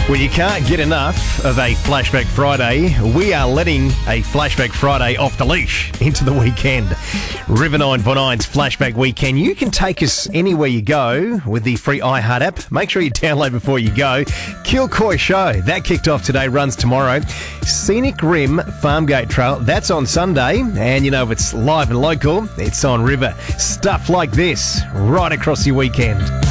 Well, you can't get enough of a Flashback Friday. We are letting a Flashback Friday off the leash into the weekend. River 949's Flashback Weekend. You can take us anywhere you go with the free iHeart app. Make sure you download before you go. Kilcoy Show, that kicked off today, runs tomorrow. Scenic Rim Farmgate Trail, that's on Sunday. And you know, if it's live and local, it's on River. Stuff like this right across your weekend.